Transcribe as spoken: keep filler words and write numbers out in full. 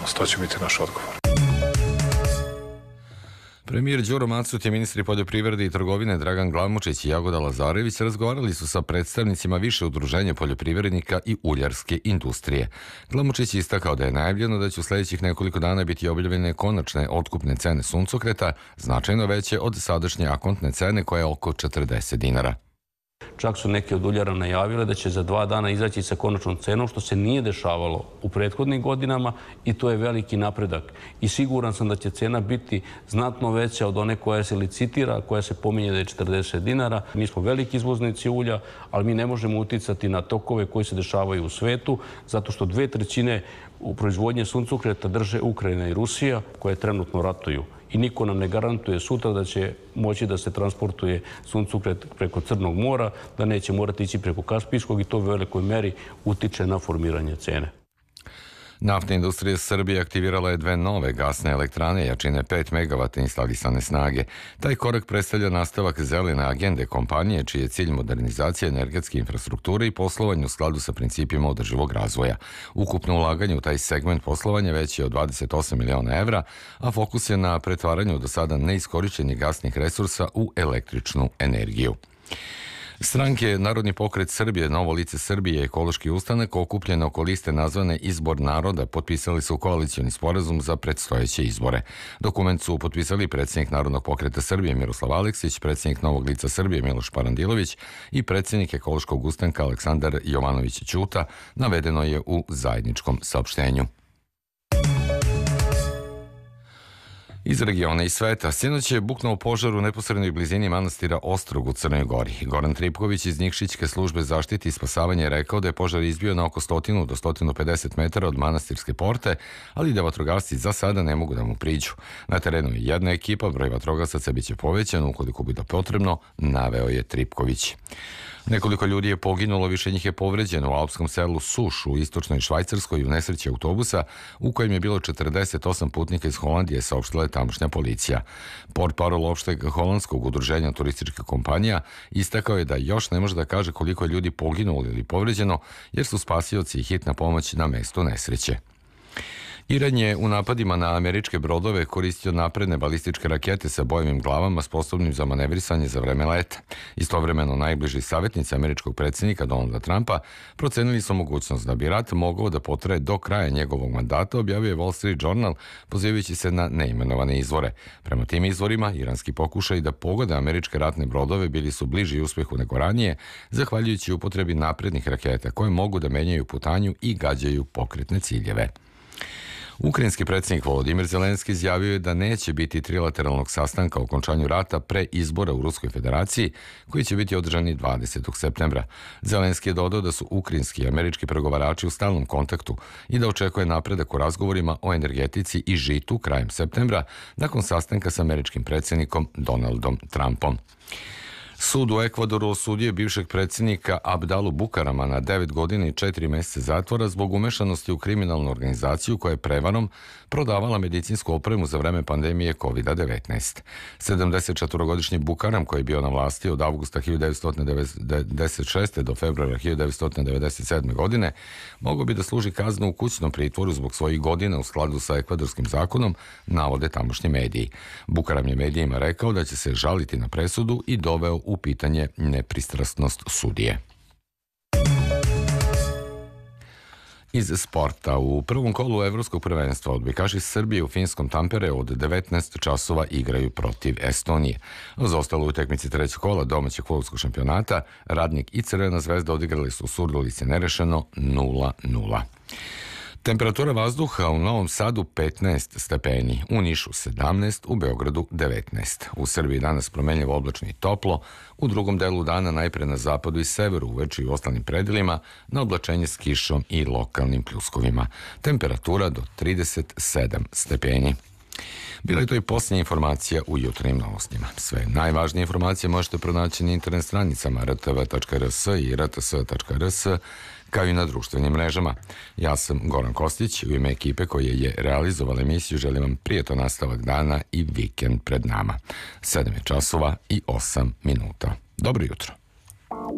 budućnost. To će biti naš odgovor. Premijer Đuro Macut i ministri poljoprivrede i trgovine Dragan Glamočić i Jagoda Lazarević razgovarali su sa predstavnicima više udruženja poljoprivrednika i uljarske industrije. Glamočić je istakao da je najavljeno da će u sljedećih nekoliko dana biti objavljene konačne otkupne cene suncokreta, značajno veće od sadašnje akontne cene koja je oko četrdeset dinara. Čak su neke od uljara najavile da će za dva dana izaći sa konačnom cenom, što se nije dešavalo u prethodnim godinama i to je veliki napredak. I siguran sam da će cena biti znatno veća od one koja se licitira, koja se pominje da je četrdeset dinara. Mi smo veliki izvoznici ulja, ali mi ne možemo uticati na tokove koji se dešavaju u svetu, zato što dve trećine u proizvodnje suncokreta drže Ukrajina i Rusija, koje trenutno ratuju. I niko nam ne garantuje sutra da će moći da se transportuje suncokret preko Crnog mora, da neće morati ići preko Kaspijskog i to u velikoj meri utiče na formiranje cene. Naftna industrija Srbije aktivirala je dve nove gasne elektrane jačine pet megavata instalisane snage. Taj korak predstavlja nastavak zelene agende kompanije, čiji je cilj modernizacija energetske infrastrukture i poslovanje u skladu sa principima održivog razvoja. Ukupno ulaganje u taj segment poslovanja veći je od dvadeset osam miliona evra, a fokus je na pretvaranju do sada neiskorišćenih gasnih resursa u električnu energiju. Stranke Narodni pokret Srbije, Novo lice Srbije i Ekološki ustanak okupljene oko liste nazvane Izbor naroda potpisali su koalicioni sporazum za predstojeće izbore. Dokument su potpisali predsjednik Narodnog pokreta Srbije Miroslav Aleksić, predsjednik Novog lica Srbije Miloš Parandilović i predsjednik Ekološkog ustanka Aleksandar Jovanović Ćuta, navedeno je u zajedničkom saopštenju. Iz regiona i sveta, sinoć je buknuo požar u neposrednoj blizini manastira Ostrog u Crnoj Gori. Goran Tripković iz Nikšićke službe zaštite i spasavanja je rekao da je požar izbio na oko sto do sto pedeset metara od manastirske porte, ali da vatrogasci za sada ne mogu da mu priđu. Na terenu je jedna ekipa, broj vatrogasaca biće povećan ukoliko bude potrebno, naveo je Tripković. Nekoliko ljudi je poginulo, više njih je povređeno u alpskom selu Suš u istočnoj Švajcarskoj u nesreći autobusa u kojem je bilo četrdeset osam putnika iz Holandije, saopštila je tamošnja policija. Portparol opšteg holandskog udruženja turističkih kompanija istakao je da još ne može da kaže koliko je ljudi poginulo ili povređeno, jer su spasioci i hitna pomoć na mestu nesreće. Iran je u napadima na američke brodove koristio napredne balističke rakete sa bojevim glavama sposobnim za manevrisanje za vreme leta. Istovremeno najbliži savjetnici američkog predsjednika Donalda Trumpa procenili su mogućnost da bi rat mogao da potraje do kraja njegovog mandata, objavio je Wall Street Journal, pozivajući se na neimenovane izvore. Prema tim izvorima, iranski pokušaj da pogode američke ratne brodove bili su bliži uspehu nego ranije, zahvaljujući upotrebi naprednih raketa koje mogu da menjaju putanju i gađaju pokretne ciljeve. Ukrajinski predsjednik Volodimir Zelenski izjavio je da neće biti trilateralnog sastanka o okončanju rata pre izbora u Ruskoj federaciji, koji će biti održani dvadesetog septembra. Zelenski je dodao da su ukrajinski i američki pregovarači u stalnom kontaktu i da očekuje napredak u razgovorima o energetici i žitu krajem septembra, nakon sastanka sa američkim predsjednikom Donaldom Trumpom. Sud u Ekvadoru osudio je bivšeg predsjednika Abdalu Bukarama na devet godina i četiri mjeseca zatvora zbog umešanosti u kriminalnu organizaciju koja je prevarom prodavala medicinsku opremu za vreme pandemije kovid devetnaest. sedamdesetčetvorogodišnji Bukaram, koji je bio na vlasti od avgusta hiljadu devetsto devedeset šeste. do februara hiljadu devetsto devedeset sedme. godine, mogao bi da služi kaznu u kućnom pritvoru zbog svojih godina u skladu sa ekvadorskim zakonom, navode tamošnji mediji. Bukaram je medijima rekao da će se žaliti na presudu i doveo u pitanje nepristrasnost sudije. Iz sporta, u prvom kolu evropskog prvenstva odbojkaši Srbije u finskom Tampere od devetnaest časova igraju protiv Estonije. Za ostalo utakmici trećeg kola domaćeg fudbalskog šampionata Radnik i Crvena zvezda odigrali su u Surdulici nerešeno nula nula. Temperatura vazduha u Novom Sadu petnaest stepeni, u Nišu sedamnaest, u Beogradu devetnaest. U Srbiji danas promenljivo oblačno i toplo, u drugom delu dana najpre na zapadu i severu, uveče i u ostalim predelima, na oblačenje s kišom i lokalnim pljuskovima. Temperatura do trideset sedam stepeni. Bila je to i posljednja informacija u jutarnjim novostima. Sve najvažnije informacije možete pronaći na internet stranicama r t v tačka r s i r t s tačka r s, kao i na društvenim mrežama. Ja sam Goran Kostić, u ime ekipe koja je realizovala emisiju želim vam prijetan nastavak dana i vikend pred nama. sedam je časova i osam minuta. Dobro jutro.